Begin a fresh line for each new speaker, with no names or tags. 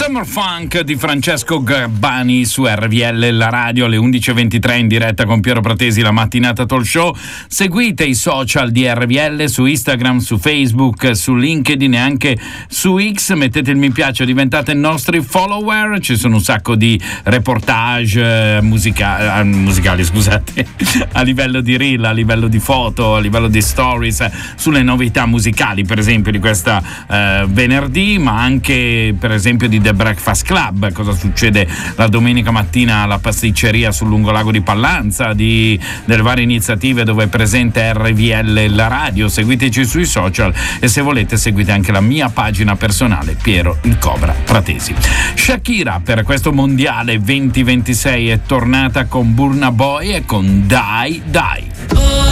Summer Funk di Francesco Gabbani su RVL, la radio, alle 11.23 in diretta con Piero Pratesi, la mattinata talk show. Seguite i social di RVL su Instagram, su Facebook, su LinkedIn e anche su X. Mettete il mi piace, diventate nostri follower. Ci sono un sacco di reportage musicali, scusate, a livello di reel, a livello di foto, a livello di stories sulle novità musicali, per esempio di questa venerdì, ma anche per esempio di The Breakfast Club, cosa succede la domenica mattina alla pasticceria sul lungolago di Pallanza, delle varie iniziative dove è presente RVL la radio. Seguiteci sui social e se volete seguite anche la mia pagina personale, Piero il Cobra Pratesi. Shakira per questo mondiale 2026 è tornata con Burna Boy e con Die Die.